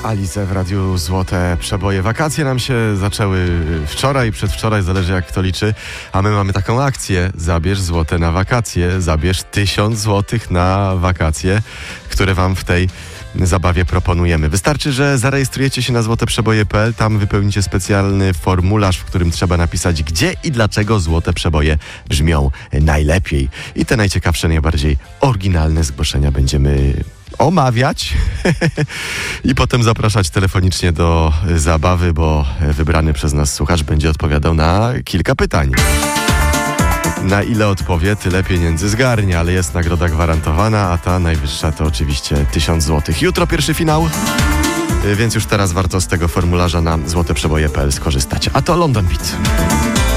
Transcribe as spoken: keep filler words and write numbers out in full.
Alice w Radiu Złote Przeboje. Wakacje nam się zaczęły wczoraj, przedwczoraj, zależy jak kto liczy, a my mamy taką akcję: zabierz złote na wakacje, zabierz tysiąc złotych na wakacje, które wam w tej zabawie proponujemy. Wystarczy, że zarejestrujecie się na złoteprzeboje kropka pe el, tam wypełnicie specjalny formularz, w którym trzeba napisać, gdzie i dlaczego złote przeboje brzmią najlepiej. I te najciekawsze, najbardziej oryginalne zgłoszenia będziemy omawiać i potem zapraszać telefonicznie do zabawy, bo wybrany przez nas słuchacz będzie odpowiadał na kilka pytań. Na ile odpowie, tyle pieniędzy zgarnia, ale jest nagroda gwarantowana, a ta najwyższa to oczywiście tysiąc złotych. Jutro pierwszy finał, więc już teraz warto z tego formularza na złoteprzeboje kropka pe el skorzystać. A to London Beat.